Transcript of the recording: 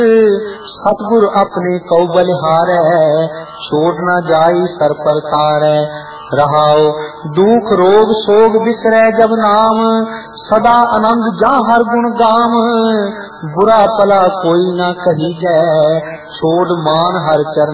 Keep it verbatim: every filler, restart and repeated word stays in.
सतगुर अपने कौ बलिहारै, छोड़ न जाई सर पर तारै। रहाओ दुख रोग सोग बिसरै जब नाम, सदा आनंद जा हर गुण गाम। बुरा भला कोई न कही जै, छोड़ मान हर चरण